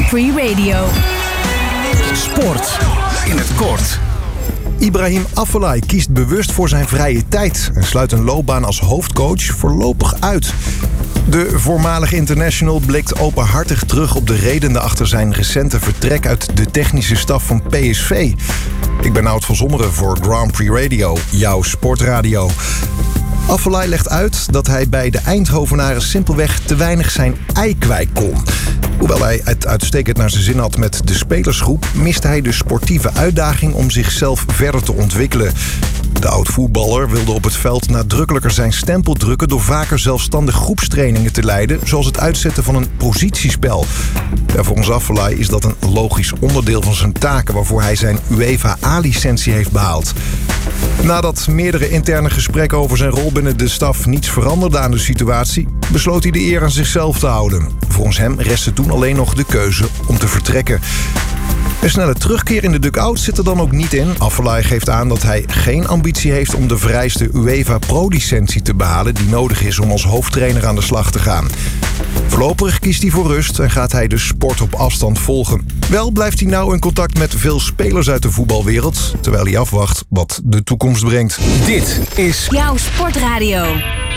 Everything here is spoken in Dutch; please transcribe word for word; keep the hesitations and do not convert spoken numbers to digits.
Prix Radio. Sport in het kort. Ibrahim Afellay kiest bewust voor zijn vrije tijd en sluit een loopbaan als hoofdcoach voorlopig uit. De voormalig international blikt openhartig terug op de redenen achter zijn recente vertrek uit de technische staf van P S V. Ik ben Nout van Zomeren voor Grand Prix Radio, jouw sportradio. Afellay legt uit dat hij bij de Eindhovenaren simpelweg te weinig zijn ei kwijt kon. Hoewel hij het uitstekend naar zijn zin had met de spelersgroep, miste hij de sportieve uitdaging om zichzelf verder te ontwikkelen. De oud-voetballer wilde op het veld nadrukkelijker zijn stempel drukken door vaker zelfstandig groepstrainingen te leiden, zoals het uitzetten van een positiespel. Ja, volgens Afellay is dat een logisch onderdeel van zijn taken waarvoor hij zijn UEFA A-licentie heeft behaald. Nadat meerdere interne gesprekken over zijn rol binnen de staf niets veranderde aan de situatie, besloot hij de eer aan zichzelf te houden. Volgens hem restte toen alleen nog de keuze om te vertrekken. Een snelle terugkeer in de dugout zit er dan ook niet in. Afellay geeft aan dat hij geen ambitie heeft om de vereiste UEFA Pro-licentie te behalen die nodig is om als hoofdtrainer aan de slag te gaan. Voorlopig kiest hij voor rust en gaat hij de sport op afstand volgen. Wel blijft hij nauw in contact met veel spelers uit de voetbalwereld, terwijl hij afwacht wat de toekomst brengt. Dit is jouw sportradio.